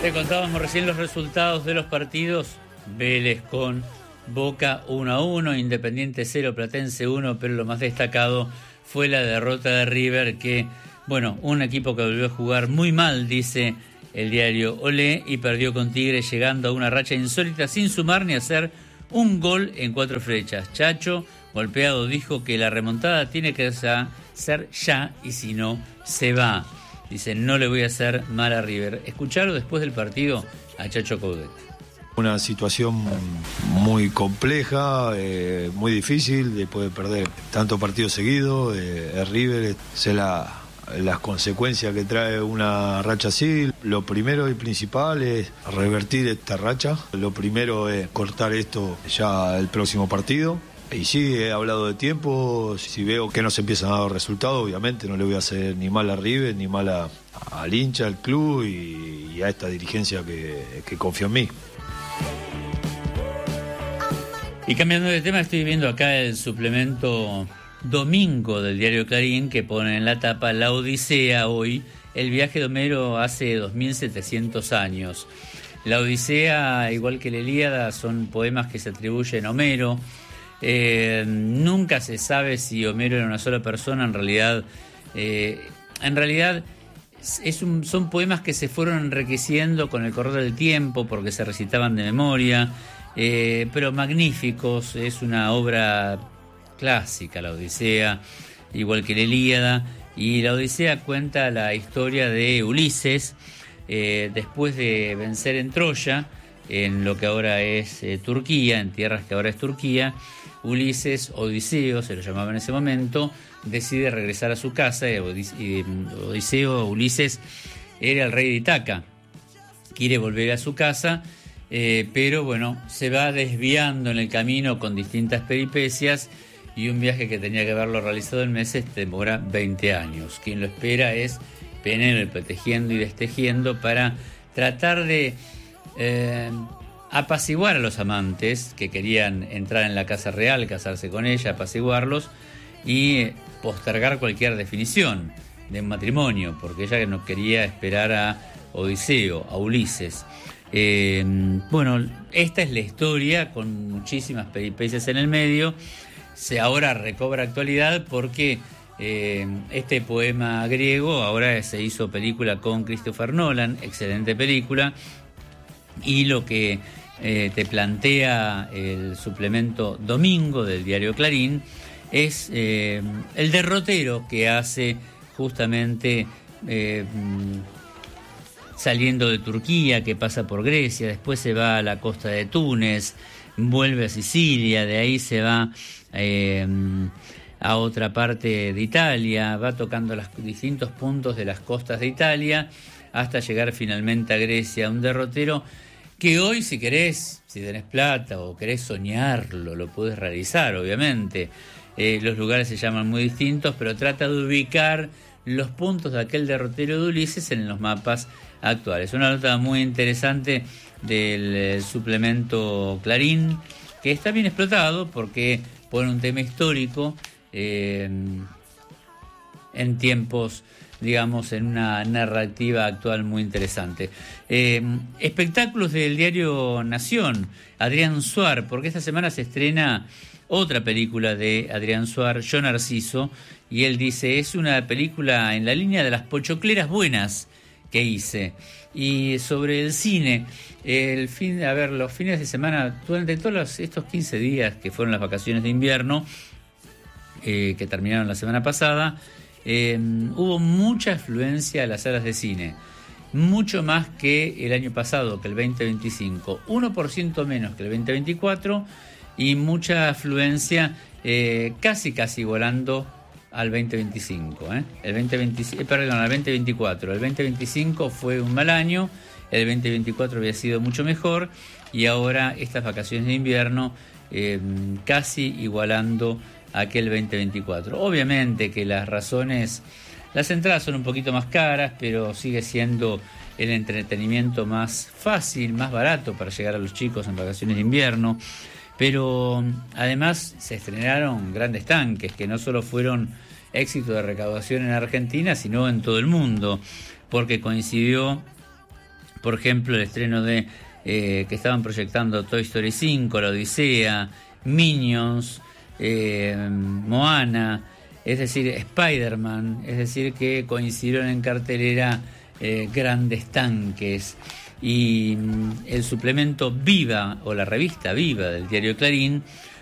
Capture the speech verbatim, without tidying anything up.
Te contábamos recién los resultados de los partidos. Vélez con Boca uno a uno, Independiente cero, Platense uno, pero lo más destacado fue la derrota de River, que, bueno, un equipo que volvió a jugar muy mal, dice el diario Olé, y perdió con Tigre, llegando a una racha insólita sin sumar ni hacer un gol en cuatro flechas. Chacho, golpeado, dijo que la remontada tiene que ser ya y si no, se va. Dice, no le voy a hacer mal a River. Escucharon después del partido a Chacho Coudet. Una situación muy compleja, eh, muy difícil, después de perder tantos partidos seguidos. Eh, el River, sé la, las consecuencias que trae una racha así. Lo primero y principal es revertir esta racha. Lo primero es cortar esto ya el próximo partido. Y sí, he hablado de tiempo. Si veo que no se empiezan a dar resultados, obviamente no le voy a hacer ni mal a River, ni mal a, al hincha, al club y, y a esta dirigencia que, que confía en mí. Y cambiando de tema, estoy viendo acá el suplemento domingo del diario Clarín, que pone en la tapa La Odisea hoy, el viaje de Homero hace dos mil setecientos años. La Odisea, igual que la Ilíada, son poemas que se atribuyen a Homero. Eh, nunca se sabe si Homero era una sola persona. En realidad, eh, en realidad es un, son poemas que se fueron enriqueciendo con el correr del tiempo porque se recitaban de memoria, eh, pero magníficos. Es una obra clásica, la Odisea, igual que la Ilíada. Y la Odisea cuenta la historia de Ulises, eh, después de vencer en Troya, en lo que ahora es eh, Turquía, en tierras que ahora es Turquía. Ulises, Odiseo, se lo llamaba en ese momento, decide regresar a su casa. Y Odiseo, Ulises, era el rey de Ítaca. Quiere volver a su casa, eh, pero bueno, se va desviando en el camino con distintas peripecias, y un viaje que tenía que haberlo realizado en meses demora veinte años. Quien lo espera es Penélope, tejiendo y destejiendo para tratar de eh, apaciguar a los amantes que querían entrar en la casa real, casarse con ella, apaciguarlos y postergar cualquier definición de un matrimonio, porque ella no quería esperar a Odiseo, a Ulises. Eh, bueno, esta es la historia con muchísimas peripecias en el medio. Se ahora recobra actualidad porque eh, este poema griego ahora se hizo película con Christopher Nolan, excelente película. Y lo que eh, te plantea el suplemento domingo del diario Clarín es eh, el derrotero que hace justamente eh, saliendo de Turquía, que pasa por Grecia, después se va a la costa de Túnez, vuelve a Sicilia, de ahí se va eh, a otra parte de Italia, va tocando los distintos puntos de las costas de Italia hasta llegar finalmente a Grecia. Un derrotero que hoy, si querés, si tenés plata o querés soñarlo, lo podés realizar, obviamente. Eh, los lugares se llaman muy distintos, pero trata de ubicar los puntos de aquel derrotero de Ulises en los mapas actuales. Una nota muy interesante del eh, suplemento Clarín, que está bien explotado porque pone un tema histórico eh, en tiempos, digamos, en una narrativa actual muy interesante. Eh, espectáculos del diario Nación, Adrián Suar, porque esta semana se estrena otra película de Adrián Suar, Yo Narciso, y él dice, es una película en la línea de las pochocleras buenas que hice. Y sobre el cine, el fin, a ver, los fines de semana, durante todos los, estos quince días que fueron las vacaciones de invierno, eh, que terminaron la semana pasada, Eh, hubo mucha afluencia a las salas de cine, mucho más que el año pasado, que el veinte veinticinco, uno por ciento menos que el veinte veinticuatro, y mucha afluencia eh, casi casi igualando al veinte veinticinco, ¿eh? El veinte veinticinco, eh, perdón, al veinte veinticuatro. El veinte veinticinco fue un mal año, el veinte veinticuatro había sido mucho mejor, y ahora estas vacaciones de invierno eh, casi igualando aquel veinte veinticuatro. Obviamente que las razones, las entradas son un poquito más caras, pero sigue siendo el entretenimiento más fácil, más barato para llegar a los chicos en vacaciones de invierno. Pero además se estrenaron grandes tanques que no solo fueron éxito de recaudación en Argentina, sino en todo el mundo, porque coincidió por ejemplo, el estreno de eh, que estaban proyectando Toy Story cinco, La Odisea, Minions, eh, Moana, es decir, Spider-Man, es decir, que coincidieron en cartelera eh, Grandes Tanques. Y mm, el suplemento Viva, o la revista Viva del diario Clarín,